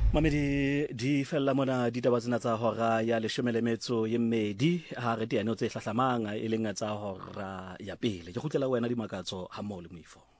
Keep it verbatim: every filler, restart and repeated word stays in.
Mamedi di fella mona ditaba tsena tsa hora ya leshome le metso ye mmedi ha re teane o tse hlahlamang e leng tsa hora ya pele ke kgutlela wena di makatso ha mmo le moifo